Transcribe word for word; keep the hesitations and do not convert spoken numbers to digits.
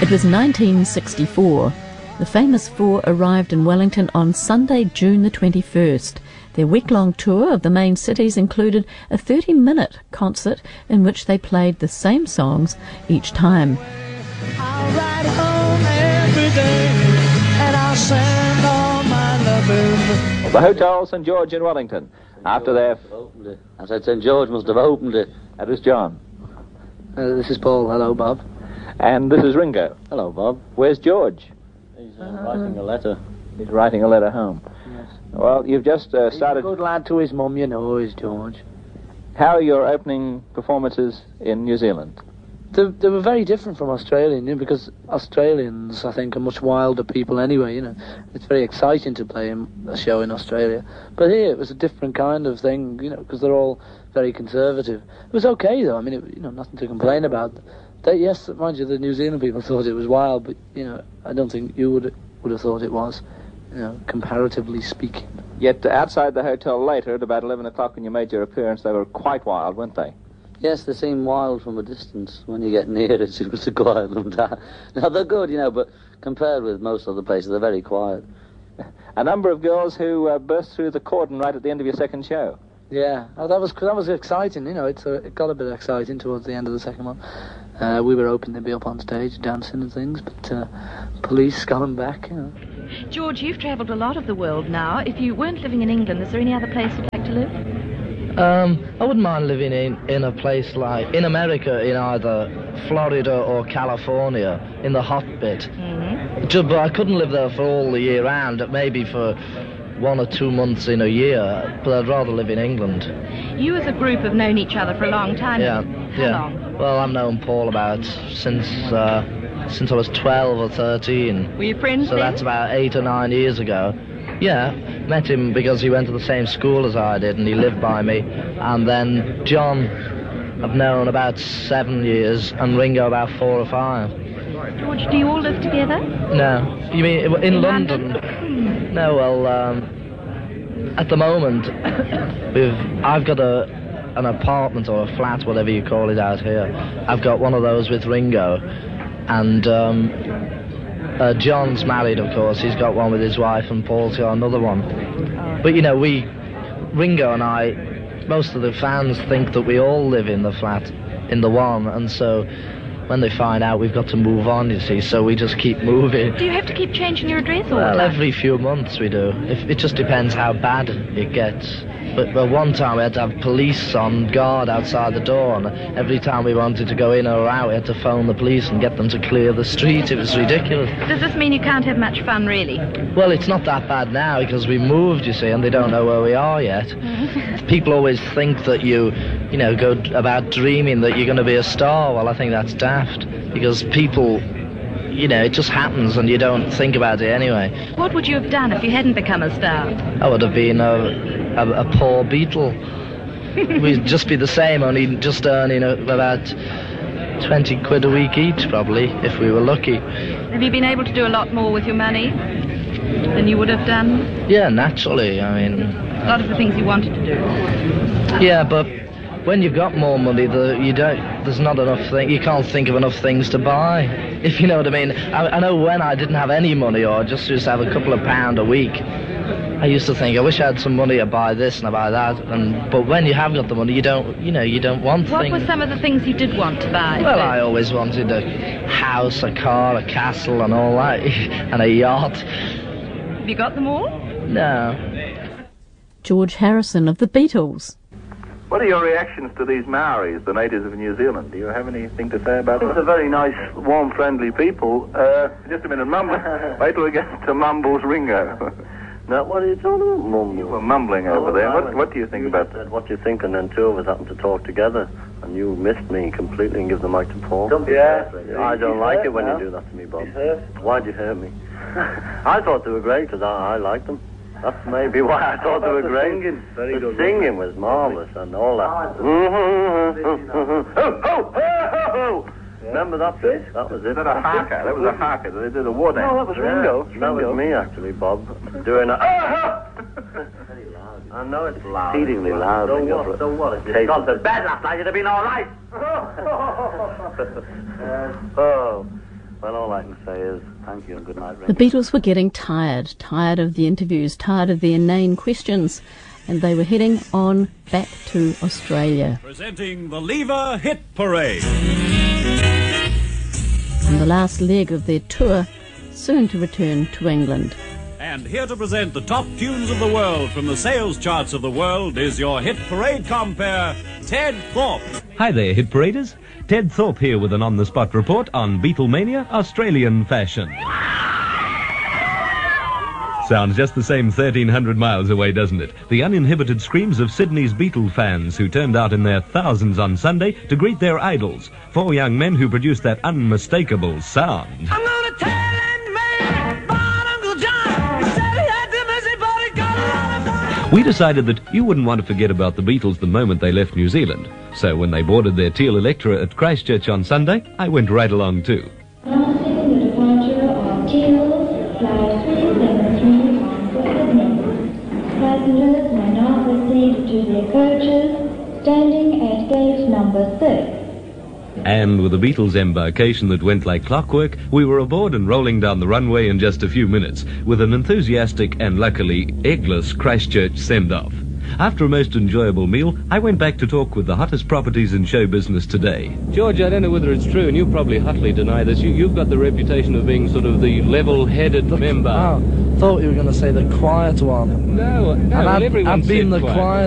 It was nineteen sixty-four. The famous Four arrived in Wellington on Sunday, June the twenty-first. Their week-long tour of the main cities included a thirty-minute concert in which they played the same songs each time. I'll ride home every day, and I'll send all my lovers. The Hotel Saint George in Wellington. After their... Opened it. I said Saint George must have opened it. That was John. Uh, this is Paul. Hello, Bob. And this is Ringo. Hello, Bob. Where's George? He's uh, writing a letter. He's writing a letter home. Yes. Well, you've just uh, started... He's a good lad to his mum, you know, is George. How are your opening performances in New Zealand? They, they were very different from Australian, you know, because Australians, I think, are much wilder people anyway, you know. It's very exciting to play a show in Australia. But here, it was a different kind of thing, you know, because they're all very conservative. It was okay, though. I mean, it, you know, nothing to complain about. They, yes, mind you, the New Zealand people thought it was wild, but, you know, I don't think you would would have thought it was, you know, comparatively speaking. Yet outside the hotel later, at about eleven o'clock when you made your appearance, they were quite wild, weren't they? Yes, they seem wild from a distance. When you get near, it seems to quiet them down. Now, they're good, you know, but compared with most other places, they're very quiet. A number of girls who uh, burst through the cordon right at the end of your second show. Yeah, oh, that was that was exciting, you know, it's a, it got a bit exciting towards the end of the second one. Uh, we were hoping they'd be up on stage dancing and things, but uh, police got them back, you know. George, you've travelled a lot of the world now. If you weren't living in England, is there any other place you'd like to live? Um, I wouldn't mind living in, in a place like, in America, in either Florida or California, in the hot bit. Mm-hmm. Just, but I couldn't live there for all the year round, maybe for one or two months in a year, but I'd rather live in England. You as a group have known each other for a long time. Yeah, How yeah. long? Well, I've known Paul about since uh, since I was twelve or thirteen. Were you friends So then? that's about eight or nine years ago. Yeah, met him because he went to the same school as I did and he lived by me. And then John I've known about seven years and Ringo about four or five. George, do you all live together? No. You mean in, In London? London? No, well, um, at the moment, we've, I've got a an apartment or a flat, whatever you call it out here. I've got one of those with Ringo. And um, uh, John's married, of course. He's got one with his wife and Paul's got another one. But, you know, we, Ringo and I, most of the fans think that we all live in the flat, in the one, and so when they find out we've got to move on, you see, so we just keep moving. Do you have to keep changing your address all Well, the time? every few months we do. If, it just depends how bad it gets. But well, one time we had to have police on guard outside the door, and every time we wanted to go in or out, we had to phone the police and get them to clear the street. It was ridiculous. Does this mean you can't have much fun, really? Well, it's not that bad now because we moved, you see, and they don't know where we are yet. People always think that you, you know, go d- about dreaming that you're going to be a star. Well, I think that's daft because people, you know, it just happens and you don't think about it anyway. What would you have done if you hadn't become a star? I would have been a, a, a poor Beatle. We'd just be the same, only just earning a, about twenty quid a week each, probably, if we were lucky. Have you been able to do a lot more with your money than you would have done? Yeah, naturally, I mean... A lot of the things you wanted to do. Yeah, but when you've got more money, the, you don't, there's not enough thing, you can't think of enough things to buy, if you know what I mean. I, I know when I didn't have any money or just used to have a couple of pound a week, I used to think, I wish I had some money to buy this and I buy that. And but when you have got the money, you don't, you know, you don't want What things. were some of the things you did want to buy? Well, I always wanted a house, a car, a castle, and all that, and a yacht. Have you got them all? No. George Harrison of the Beatles. What are your reactions to these Maoris, the natives of New Zealand? Do you have anything to say about them? They're very nice, warm, friendly people. Uh, Just a minute, Mumble. Wait till we get to Mumble's Ringo. now, what are you talking about, Mumble? You were mumbling over Oh, there. I What, was- what do you think you about just said what you think, and then two of us happened to talk together, and you missed me completely and give the mic to Paul. Don't be yeah, hurt, I don't He's like hurt it when now. you do that to me, Bob. He's hurt. Why'd you hurt me? I thought they were great because I, I liked them. That's maybe why I thought they were the great. singing? Very the good, singing was marvellous and all that. Remember that bit? That was it. Is that a haka? That was a haka. They did a war dance. No, that was Ringo. Yeah, That Ringo. was me, actually, Bob, doing a... Very loud. I know it's loud. Exceedingly loud. So Ringo, what? for- So what? If Taste- you'd gone to bed last night, you'd have been all right. Oh. Well, all I can say is thank you and good night, Ringo. The Beatles were getting tired, tired of the interviews, tired of the inane questions, and they were heading on back to Australia. Presenting the Lever Hit Parade. And the last leg of their tour, soon to return to England. And here to present the top tunes of the world from the sales charts of the world is your Hit Parade compere, Ted Thorpe. Hi there, Hit Paraders. Ted Thorpe here with an on-the-spot report on Beatlemania Australian fashion. Sounds just the same thirteen hundred miles away, doesn't it? The uninhibited screams of Sydney's Beatle fans who turned out in their thousands on Sunday to greet their idols, four young men who produced that unmistakable sound. I'm gonna tell that man about Uncle John. He said he had the missing body, got a lot of fun. We decided that you wouldn't want to forget about the Beatles the moment they left New Zealand. So when they boarded their teal Electra at Christchurch on Sunday, I went right along too. Announcing the departure of Teal Flight three seven three for Sydney. Passengers may now proceed to their coaches, standing at gate number six. And with the Beatles' embarkation that went like clockwork, we were aboard and rolling down the runway in just a few minutes, with an enthusiastic and luckily eggless Christchurch send-off. After a most enjoyable meal, I went back to talk with the hottest properties in show business today. George, I don't know whether it's true, and you probably hotly deny this. You, you've got the reputation of being sort of the level-headed The, member. Oh, thought you were going to say the quiet one. No, no, and well, I'd, everyone I've been said the quiet. quiet